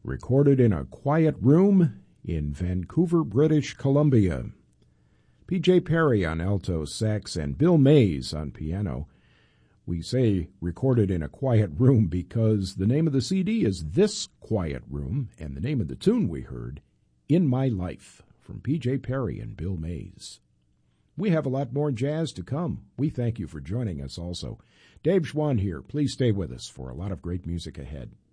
recorded in a quiet room in Vancouver, British Columbia. P.J. Perry on alto sax and Bill Mays on piano. We say recorded in a quiet room because the name of the CD is This Quiet Room, and the name of the tune we heard, In My Life, from P.J. Perry and Bill Mays. We have a lot more jazz to come. We thank you for joining us also. Dave Schwann here. Please stay with us for a lot of great music ahead.